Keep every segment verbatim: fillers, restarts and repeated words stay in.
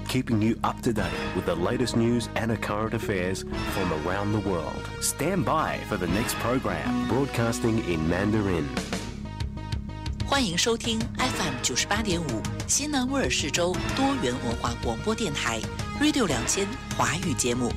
keeping you up to date with the latest news and current affairs from around the world. Stand by for the next program, broadcasting in Mandarin. 欢迎收听 F M 九十八点五西南威尔士州多元文化广播电台 Radio 两千华语节目。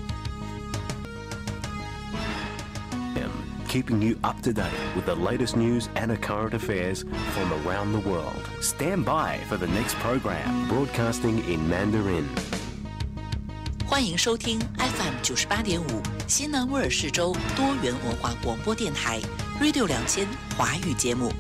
Keeping you up to date with the latest news and current affairs from around the world. Stand by for the next program, broadcasting in Mandarin. 欢迎收听 F M 九十八点五西南威尔士州多元文化广播电台 Radio 两千华语节目。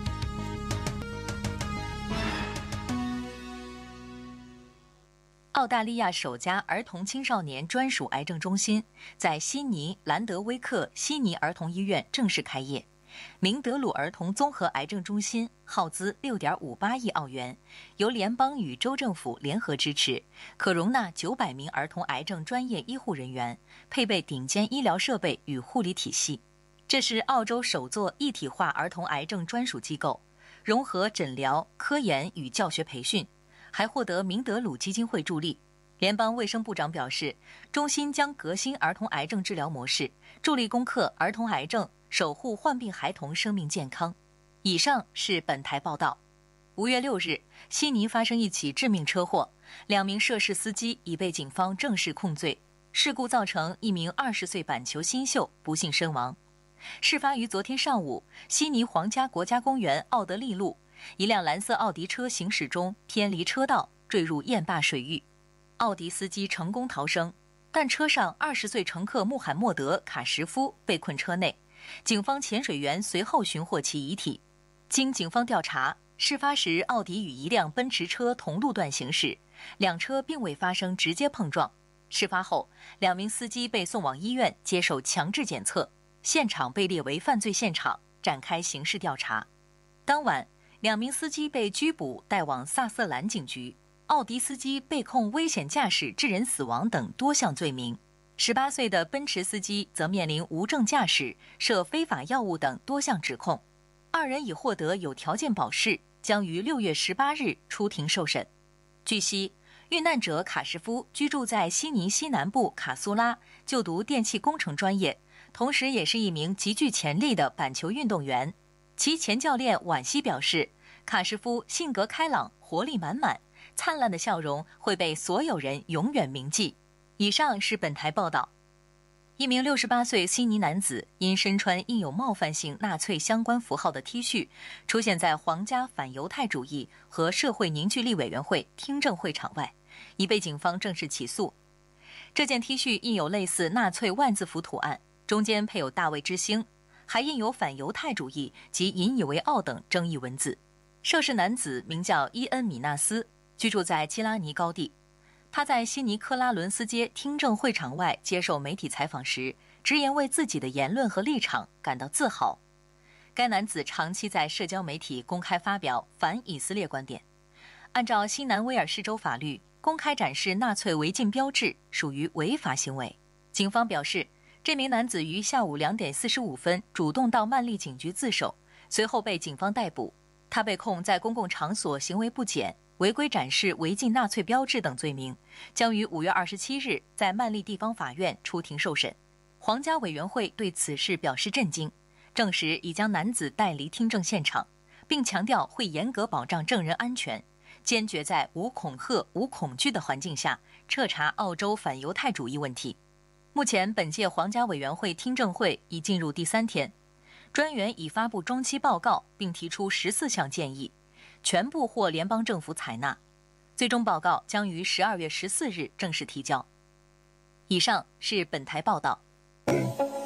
澳大利亚首家儿童青少年专属癌症中心在悉尼兰德威克悉尼儿童医院正式开业。明德鲁儿童综合癌症中心耗资 六点五八亿澳元，由联邦与州政府联合支持，可容纳九百名儿童癌症专业医护人员，配备顶尖医疗设备与护理体系。这是澳洲首座一体化儿童癌症专属机构，融合诊疗、科研与教学培训，还获得明德鲁基金会助力。联邦卫生部长表示，中心将革新儿童癌症治疗模式，助力攻克儿童癌症，守护患病孩童生命健康。以上是本台报道。五月六日，悉尼发生一起致命车祸，两名涉事司机已被警方正式控罪。事故造成一名二十岁板球新秀不幸身亡。事发于昨天上午，悉尼皇家国家公园奥德利路，一辆蓝色奥迪车行驶中偏离车道，坠入堰坝水域。奥迪司机成功逃生，但车上二十岁乘客穆罕默德·卡什夫被困车内。警方潜水员随后寻获其遗体。经警方调查，事发时奥迪与一辆奔驰车同路段行驶，两车并未发生直接碰撞。事发后，两名司机被送往医院接受强制检测，现场被列为犯罪现场，展开刑事调查。当晚，两名司机被拘捕，带往萨瑟兰警局。奥迪司机被控危险驾驶致人死亡等多项罪名，十八岁的奔驰司机则面临无证驾驶、涉非法药物等多项指控。二人已获得有条件保释，将于六月十八日出庭受审。据悉，遇难者卡什夫居住在悉尼西南部卡苏拉，就读电气工程专业，同时也是一名极具潜力的板球运动员。其前教练惋惜表示，卡什夫性格开朗，活力满满，灿烂的笑容会被所有人永远铭记。以上是本台报道。一名六十八岁悉尼男子因身穿印有冒犯性纳粹相关符号的 T 恤，出现在皇家反犹太主义和社会凝聚力委员会听证会场外，已被警方正式起诉。这件 T 恤印有类似纳粹万字符图案，中间配有大卫之星，还印有反犹太主义及引以为傲等争议文字。涉事男子名叫伊恩·米纳斯，居住在基拉尼高地。他在悉尼克拉伦斯街听证会场外接受媒体采访时，直言为自己的言论和立场感到自豪。该男子长期在社交媒体公开发表反以色列观点。按照新南威尔士州法律，公开展示纳粹违禁标志属于违法行为。警方表示，这名男子于下午两点四十五分主动到曼丽警局自首，随后被警方逮捕。他被控在公共场所行为不检、违规展示违禁纳粹标志等罪名，将于五月二十七日在曼丽地方法院出庭受审。皇家委员会对此事表示震惊，证实已将男子带离听证现场，并强调会严格保障证人安全，坚决在无恐吓、无恐惧的环境下彻查澳洲反犹太主义问题。目前，本届皇家委员会听证会已进入第三天，专员已发布中期报告，并提出十四项建议，全部获联邦政府采纳。最终报告将于十二月十四日正式提交。以上是本台报道。